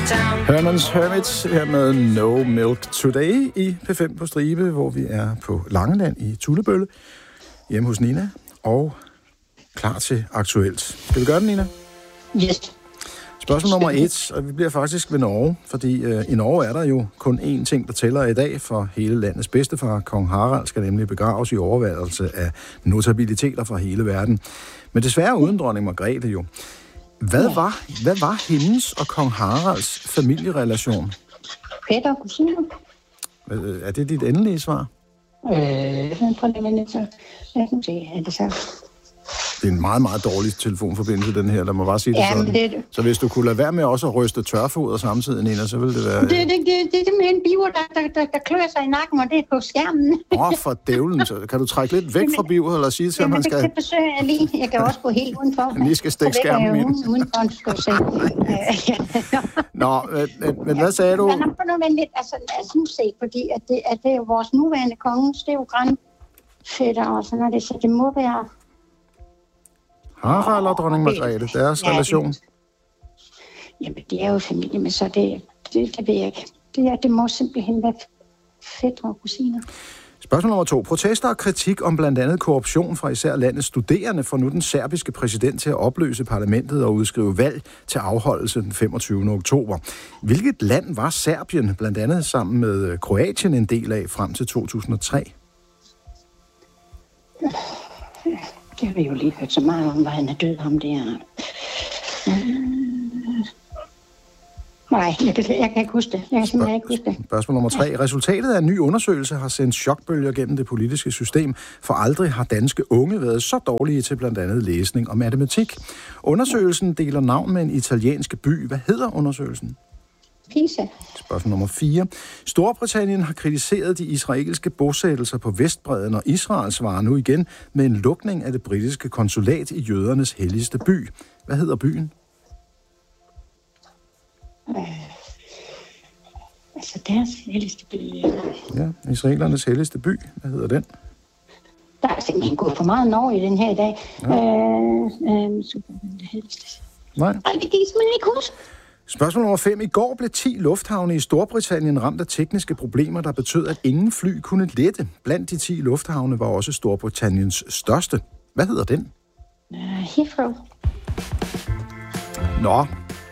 Herman's Hermits her med No Milk Today i P5 på Stribe, hvor vi er på Langeland i Tullebølle, hjemme hos Nina, og klar til aktuelt. Skal vi gøre det, Nina? Yes. Spørgsmål nummer 1, og vi bliver faktisk ved Norge, fordi i Norge er der jo kun én ting, der tæller i dag for hele landets bedstefar. Kong Harald skal nemlig begraves i overværelse af notabiliteter fra hele verden. Men desværre uden dronning Margrethe jo. Hvad var hendes og kong Haralds familierelation? Fætter og kusiner. Er det dit endelige svar? Prøv lige så. Jeg kan se, er det så? Det er en meget, meget dårlig telefonforbindelse, den her. Lad mig bare sige det sådan. Det... Så hvis du kunne lade være med også at ryste tørfoder samtidig, Nina, så ville det være... Det er simpelthen biver, der klør sig i nakken, og det er på skærmen. For dævlen. Så kan du trække lidt væk fra biver, eller sige til, at man skal... det besøger jeg lige. Jeg kan også gå helt udenfor. Lige skal stikke skærmen ind. Udenfor, skal du se. Nå, men hvad sagde du? Men prøv nu lidt, altså nu se, fordi at det er jo vores nuværende konge, det er jo grandfætter og sådan noget, så det må være... Harald og dronning Margrethe, deres relation? Jamen, det er jo familie, men så det ved jeg ikke. Det må simpelthen være fætre og kusiner. Spørgsmål nummer 2. Protester og kritik om blandt andet korruption fra især landets studerende får nu den serbiske præsident til at opløse parlamentet og udskrive valg til afholdelse den 25. oktober. Hvilket land var Serbien, blandt andet sammen med Kroatien, en del af frem til 2003? Det har vi jo lige hørt så meget om, hvad han er død om det her. Nej, jeg kan ikke huske det. Jeg kan simpelthen ikke huske det. Spørgsmål nummer 3. Resultatet af en ny undersøgelse har sendt chokbølger gennem det politiske system, for aldrig har danske unge været så dårlige til blandt andet læsning og matematik. Undersøgelsen deler navn med en italiensk by. Hvad hedder undersøgelsen? Pisa. Spørgsmål nummer 4. Storbritannien har kritiseret de israelske bosættelser på Vestbredden, og Israel svarer nu igen med en lukning af det britiske konsulat i jødernes helligste by. Hvad hedder byen? Altså deres helligste by. Ja, israelernes helligste by. Hvad hedder den? Der er simpelthen gået for meget Norge i den her i dag. Ja. Nej. Det kan jeg simpelthen ikke huske. Spørgsmål nummer 5. I går blev 10 lufthavne i Storbritannien ramt af tekniske problemer, der betød, at ingen fly kunne lette. Blandt de 10 lufthavne var også Storbritanniens største. Hvad hedder den? Heathrow. Nå.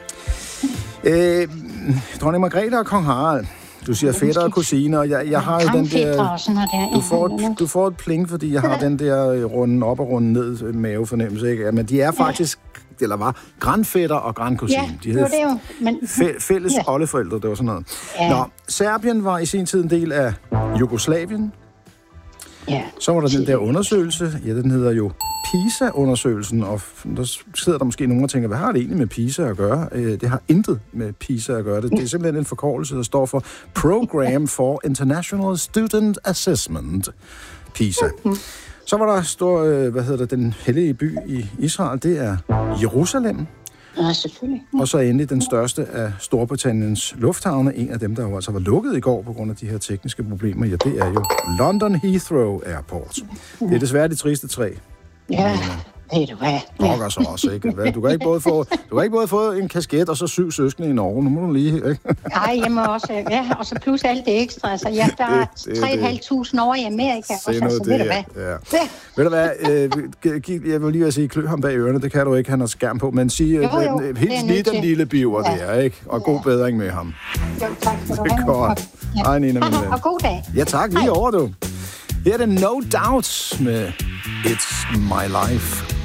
Dronning Margrethe og kong Harald. Du siger fætter og kusiner, og jeg har jo den der... Du får et pling, fordi jeg har den der runden op og runden ned mavefornemmelse, ikke? Men de er faktisk... eller var grandfætter og grandkusine. Ja, de havde det jo. Men... fælles oldeforældre, det var sådan noget. Ja. Nå, Serbien var i sin tid en del af Jugoslavien. Ja. Så var der den der undersøgelse. Ja, den hedder jo PISA-undersøgelsen, og der sidder der måske nogen og tænker, hvad har det egentlig med PISA at gøre? Det har intet med PISA at gøre. Det er simpelthen en forkortelse, der står for Program for International Student Assessment. PISA. Så var der den hellige by i Israel, det er Jerusalem. Ja, selvfølgelig. Og så endelig den største af Storbritanniens lufthavne, en af dem, der jo altså var lukket i går på grund af de her tekniske problemer, ja, det er jo London Heathrow Airport. Det er desværre de triste 3. Ja, ved du hvad? Brokker så også, ikke? Du kan ikke både få en kasket og så 7 søskende i Norge. Nu må du lige, ikke? Nej, jeg må også, og så plus alt det ekstra. Altså, der er 3.500 år i Amerika. Se noget det, ja. Ved du hvad, jeg vil lige sige, klø ham bag ørerne, det kan du ikke, han har skærm på, men sige, helt lige den lille biver der, ikke? Og god bedring med ham. Jo, tak skal du have. Godt. Hej, Nina, min ven. Og god dag. Ja, tak. Lige over, du. Her er det No Doubt med It's My Life.